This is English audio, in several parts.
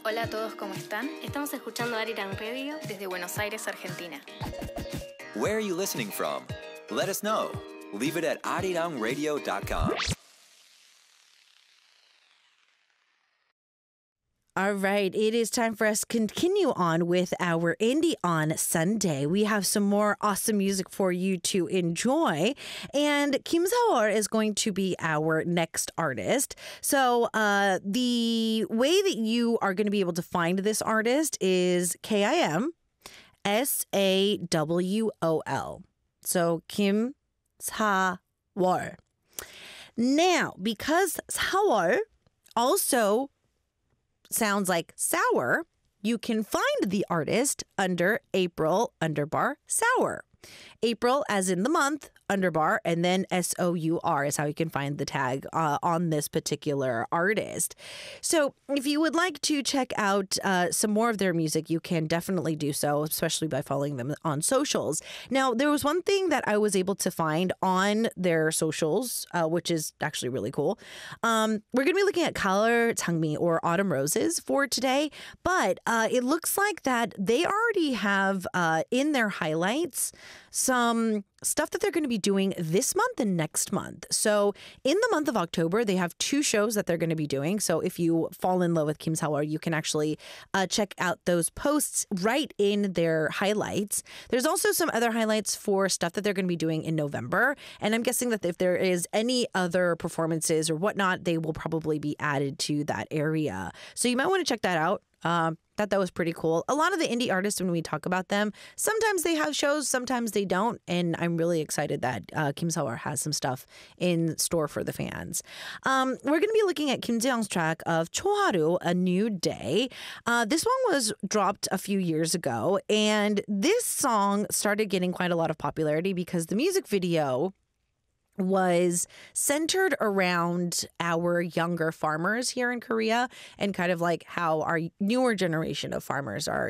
Hola a todos, ¿cómo están? Estamos escuchando Arirang Radio desde Buenos Aires, Argentina. Where are you listening from? Let us know. Leave it at arirangradio.com. All right, it is time for us to continue on with our Indie on Sunday. We have some more awesome music for you to enjoy. And Kim Seo is going to be our next artist. So the way that you are going to be able to find this artist is KIM SAWOL. So Kim Seo. Now, because Seo also sounds like sour, you can find the artist under April _sour. April as in the month, underbar, and then SOUR is how you can find the tag on this particular artist. So if you would like to check out some more of their music, you can definitely do so, especially by following them on socials. Now, there was one thing that I was able to find on their socials, which is actually really cool. We're going to be looking at Gaeul 장미 or Autumn Roses for today, but it looks like that they already have in their highlights some stuff that they're going to be doing this month and next month. So in the month of October, they have 2 shows that they're going to be doing. So if you fall in love with Kim Seo, you can actually check out those posts right in their highlights. There's also some other highlights for stuff that they're going to be doing in November. And I'm guessing that if there is any other performances or whatnot, they will probably be added to that area. So you might want to check that out. Thought that was pretty cool. A lot of the indie artists, when we talk about them, sometimes they have shows, sometimes they don't. And I'm really excited that Kim Seo has some stuff in store for the fans. We're going to be looking at Kim Jae-young's track of 초하루, A New Day. This one was dropped a few years ago, and this song started getting quite a lot of popularity because the music video was centered around our younger farmers here in Korea and kind of like how our newer generation of farmers are,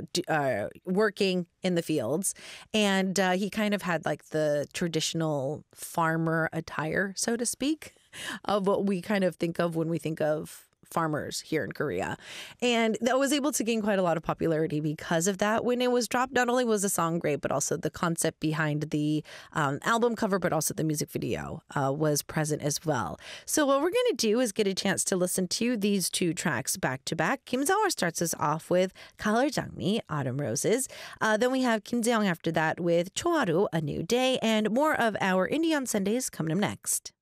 working in the fields. And he kind of had like the traditional farmer attire, so to speak, of what we kind of think of when we think of farmers here in Korea. And that was able to gain quite a lot of popularity because of that. When it was dropped, not only was the song great, but also the concept behind the album cover, but also the music video was present as well. So what we're going to do is get a chance to listen to these 2 tracks back to back. Kim Seo starts us off with Gaeul 장미, Autumn Roses. Then we have Kim Jae-young after that with 초하루, A New Day, and more of our Indie on Sundays coming up next.